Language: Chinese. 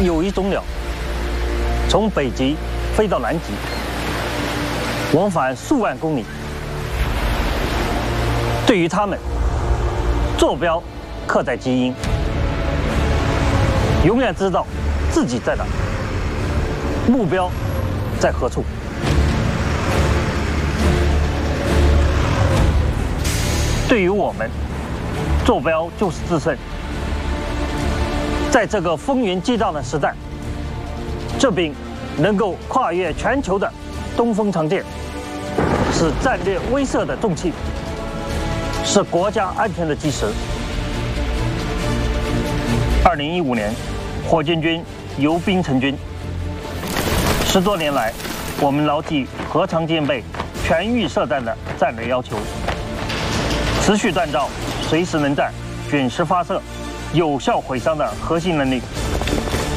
有一种鸟，从北极飞到南极，往返数万公里。对于它们，坐标刻在基因，永远知道自己在哪，目标在何处。对于我们，坐标就是制胜。在这个风云激荡的时代，这柄能够跨越全球的东风长剑，是战略威慑的重器，是国家安全的基石。2015年，火箭军由兵成军，10多年来，我们牢记核常兼备、全域设弹的战略要求，持续锻造随时能战、准时发射、有效毁伤的核心能力。